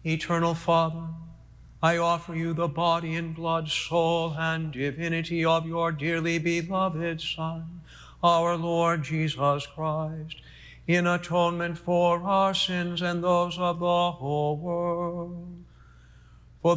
Eternal Father, I offer you the body and blood, soul, and divinity of your dearly beloved Son, our Lord Jesus Christ, in atonement for our sins and those of the whole world.